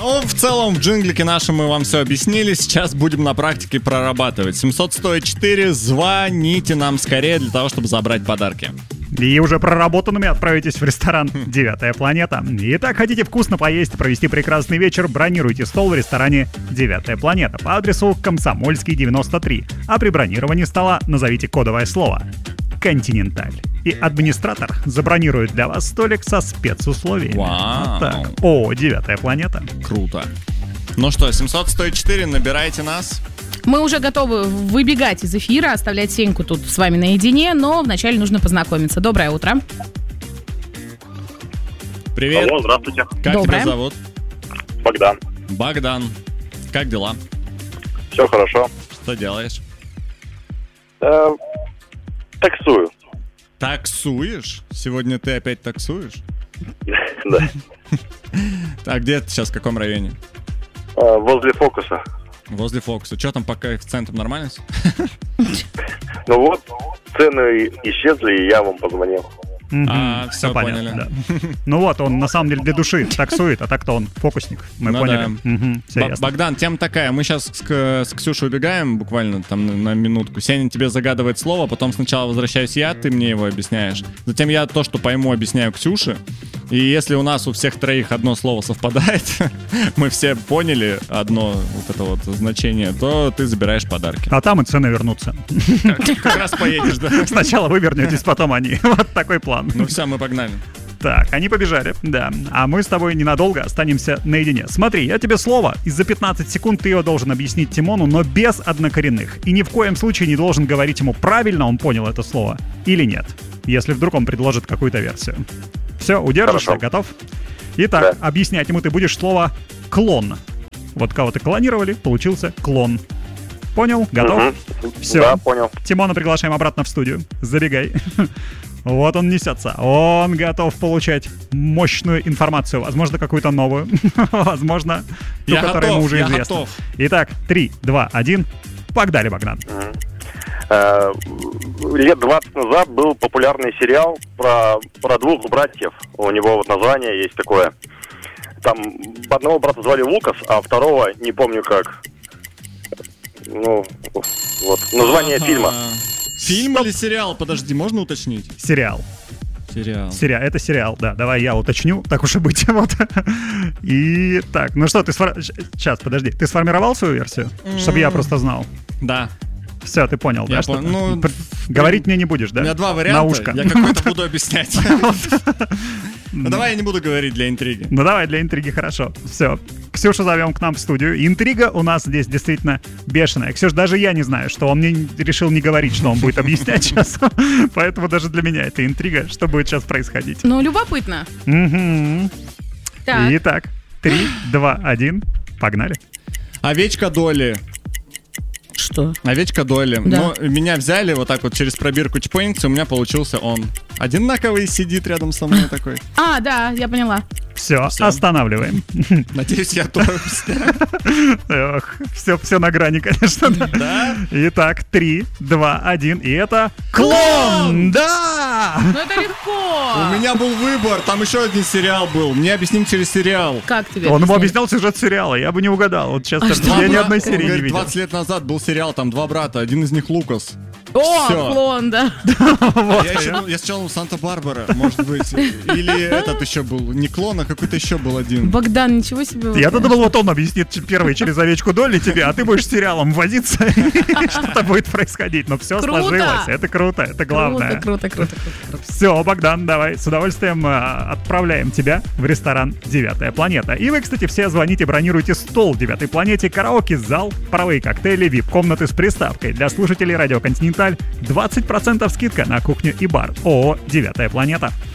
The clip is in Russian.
Ну, в целом, в джинглике нашем мы вам все объяснили. Сейчас будем на практике прорабатывать. 700-104, звоните нам скорее для того, чтобы забрать подарки. И уже проработанными отправитесь в ресторан «Девятая планета». Итак, хотите вкусно поесть, провести прекрасный вечер, бронируйте стол в ресторане «Девятая планета» по адресу Комсомольский, 93. А при бронировании стола назовите кодовое слово «Континенталь». И администратор забронирует для вас столик со спецусловиями. Вау. Вот так. О, «Девятая планета». Круто. Ну что, 700-104, набирайте нас. Мы уже готовы выбегать из эфира, оставлять Сеньку тут с вами наедине, но вначале нужно познакомиться. Доброе утро. Привет. Алло, здравствуйте. Как Доброе. тебя зовут? Богдан. Богдан. Как дела? Все хорошо. Что делаешь? Таксую. Таксуешь? Сегодня ты опять таксуешь? Да. А где ты сейчас, в каком районе? Возле Фокуса. Возле Фокуса. Что там по коэффициентам, нормально? Ну вот, цены исчезли, и я вам позвонил. Все понятно, поняли. да. Ну вот, он на самом деле для души таксует, а так-то он фокусник. Мы Ну поняли. да. Все ясно. Богдан, тема такая. Мы сейчас с Ксюшей убегаем буквально там на минутку. Сеня тебе загадывает слово, потом сначала возвращаюсь я, ты мне его объясняешь. Затем я то, что пойму, объясняю Ксюше. И если у нас у всех троих одно слово совпадает, мы все поняли одно вот это вот значение, то ты забираешь подарки. А там и цены вернутся. Как раз поедешь, да? Сначала вы вернетесь, потом они. Вот такой план. Ну все, мы погнали. Так, они побежали, да. А мы с тобой ненадолго останемся наедине. Смотри, я тебе слово, и за 15 секунд ты его должен объяснить Тимону, но без однокоренных. И ни в коем случае не должен говорить ему, правильно он понял это слово или нет, если вдруг он предложит какую-то версию. Все, удержишься? Хорошо. Готов? Итак, Да. объяснять ему ты будешь слово «клон». Вот кого-то клонировали, получился клон. Понял? Готов? Все. Да, понял. Тимона приглашаем обратно в студию. Забегай. Вот он несется. Он готов получать мощную информацию. Возможно, какую-то новую. Возможно, ту, Я которая готов, ему уже я известна. готов. Итак, 3, 2, 1. Погнали, Богдан. Лет 20 назад был популярный сериал про двух братьев. У него вот название есть такое. Там одного брата звали Лукас, а второго не помню как. Ну, вот. Название фильма. Фильм или сериал? Подожди, можно уточнить? Сериал. Сериал. Это сериал, да. Давай я уточню, так уж и быть. Вот. И так, ну что, сейчас, подожди. Ты сформировал свою версию? Чтобы я просто знал. Да. Все, ты понял, Я да? что понял. Ну, говорить мне не будешь, да? У меня два На варианта. ушко. Я какой-то буду объяснять. Ну давай я не буду говорить для интриги. Ну давай, для интриги хорошо. Все. Ксюшу зовем к нам в студию. Интрига у нас здесь действительно бешеная. Ксюш, даже я не знаю, что он мне решил не говорить, что он будет объяснять сейчас. Поэтому даже для меня это интрига, что будет сейчас происходить. Ну, любопытно. Мгм. Так. Итак, 3, 2, 1. Погнали. Овечка Долли. Что? Овечка Долли. Да. Ну, меня взяли вот так вот через пробирку чпоинкс, и у меня получился он. Одинаковый сидит рядом со мной такой. А, да, я поняла. Все, останавливаем. Надеюсь, я тоже снял. Все на грани, конечно. Да? Итак, 3, 2, 1. И это клон! Да! Ну, это легко. У меня был выбор, там еще один сериал был. Мне объясним через сериал. Как тебе Он ему объяснили? объяснял сюжет сериала, я бы не угадал. Вот сейчас что? я ни одной Он серии не говорит, видел. 20 лет назад был сериал, там два брата, один из них Лукас. О, Всё. клон, да. Я сначала думал, Санта-Барбара, может быть. Или этот еще был, не клон, а какой-то еще был один. Богдан, ничего себе. Я-то думал, вот он объяснит первый через овечку Долли тебе, а ты будешь с сериалом возиться, и что-то будет происходить. Но все Круто! сложилось, это круто, это главное. Круто. Все, Богдан, давай, с удовольствием отправляем тебя в ресторан «Девятая планета». И вы, кстати, все звоните, бронируйте стол в «Девятой планете», караоке, зал, паровые коктейли, вип-комнаты с приставкой. Для слушателей радио «Континенталь» 20% скидка на кухню и бар. ООО «Девятая планета».